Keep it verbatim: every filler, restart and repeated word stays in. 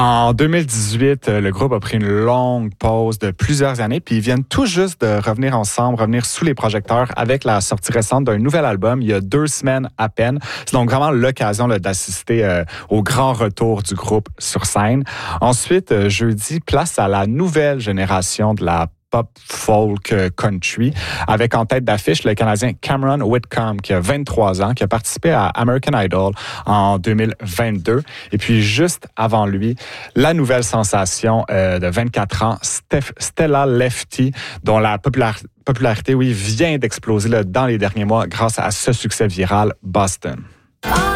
En deux mille dix-huit, le groupe a pris une longue pause de plusieurs années, puis ils viennent tout juste de revenir ensemble, revenir sous les projecteurs avec la sortie récente d'un nouvel album il y a deux semaines à peine. C'est donc vraiment l'occasion là, d'assister euh, au grand retour du groupe sur scène. Ensuite, euh, jeudi, place à la nouvelle génération de la pop folk country, avec en tête d'affiche le Canadien Cameron Whitcomb, qui a vingt-trois ans, qui a participé à American Idol en deux mille vingt-deux. Et puis, juste avant lui, la nouvelle sensation euh, de vingt-quatre ans, Steph, Stella Lefty, dont la popularité popularité, oui, vient d'exploser là, dans les derniers mois grâce à ce succès viral Boston.